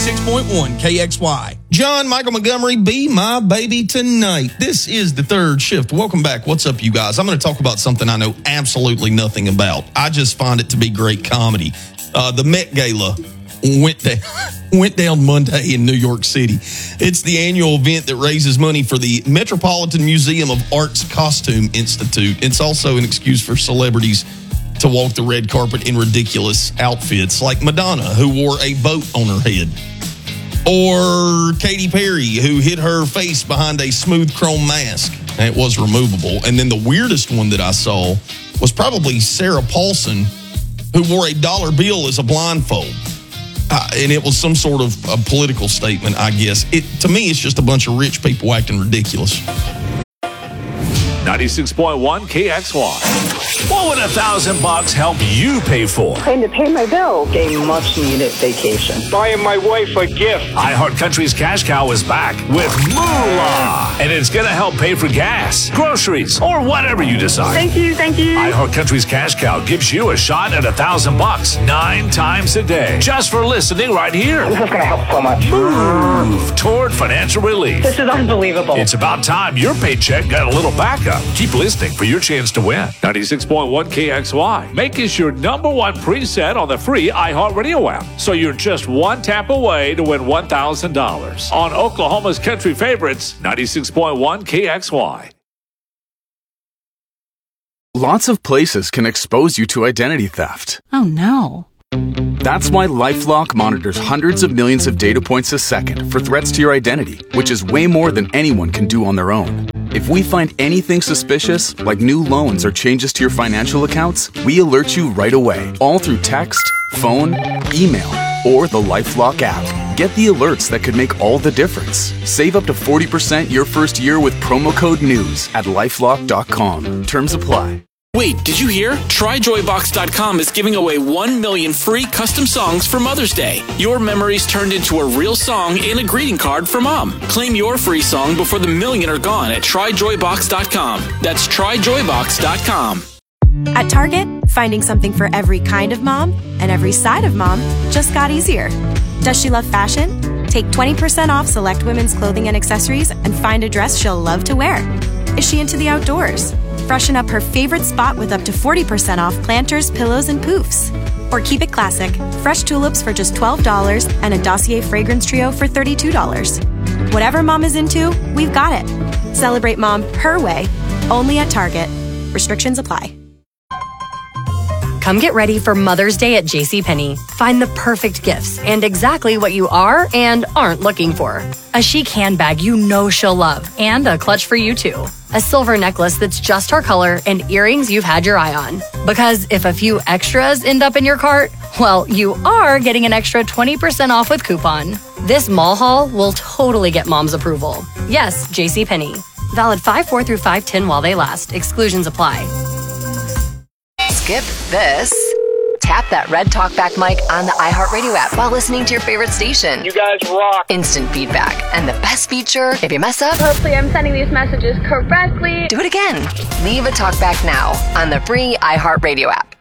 96.1 KXY. John Michael Montgomery, Be My Baby Tonight. This is the third shift. Welcome back. What's up, you guys? I'm going to talk about something I know absolutely nothing about. I just find it to be great comedy. The Met Gala went down Monday in New York City. It's the annual event that raises money for the Metropolitan Museum of Art's Costume Institute. It's also an excuse for celebrities to walk the red carpet in ridiculous outfits, like Madonna, who wore a boat on her head, or Katy Perry, who hid her face behind a smooth chrome mask. It was removable. And then the weirdest one that I saw was probably Sarah Paulson, who wore a dollar bill as a blindfold. And it was some sort of a political statement, I guess. To me, it's just a bunch of rich people acting ridiculous. 96.1 KXY. What would $1,000 help you pay for? Trying to pay my bill. A much-needed vacation. Buying my wife a gift. iHeartCountry's Cash Cow is back with Moolah. And it's going to help pay for gas, groceries, or whatever you decide. Thank you. iHeartCountry's Cash Cow gives you a shot at $1,000 9 times a day. Just for listening right here. This is going to help so much. Move toward financial relief. This is unbelievable. It's about time your paycheck got a little backup. Keep listening for your chance to win. 96.1 KXY. Make us your number one preset on the free iHeartRadio app. So you're just one tap away to win $1,000 on Oklahoma's country favorites, 96.1 KXY. Lots of places can expose you to identity theft. Oh, no. That's why LifeLock monitors hundreds of millions of data points a second for threats to your identity, which is way more than anyone can do on their own. If we find anything suspicious, like new loans or changes to your financial accounts, we alert you right away, all through text, phone, email, or the LifeLock app. Get the alerts that could make all the difference. Save up to 40% your first year with promo code NEWS at LifeLock.com. Terms apply. Wait, did you hear? TryJoyBox.com is giving away 1 million free custom songs for Mother's Day. Your memories turned into a real song and a greeting card for Mom. Claim your free song before the million are gone at TryJoyBox.com. That's TryJoyBox.com. At Target, finding something for every kind of mom and every side of mom just got easier. Does she love fashion? Take 20% off select women's clothing and accessories and find a dress she'll love to wear. Is she into the outdoors? Freshen up her favorite spot with up to 40% off planters, pillows, and poofs. Or keep it classic. Fresh tulips for just $12 and a Dossier fragrance trio for $32. Whatever mom is into, we've got it. Celebrate mom her way, only at Target. Restrictions apply. Come get ready for Mother's Day at JCPenney. Find the perfect gifts and exactly what you are and aren't looking for. A chic handbag you know she'll love and a clutch for you too. A silver necklace that's just her color and earrings you've had your eye on. Because if a few extras end up in your cart, well, you are getting an extra 20% off with coupon. This mall haul will totally get mom's approval. Yes, JCPenney. Valid 5/4 through 5/10 while they last. Exclusions apply. Skip this. Tap that red talkback mic on the iHeartRadio app while listening to your favorite station. You guys rock. Instant feedback. And the best feature, if you mess up, hopefully I'm sending these messages correctly. Do it again. Leave a talkback now on the free iHeartRadio app.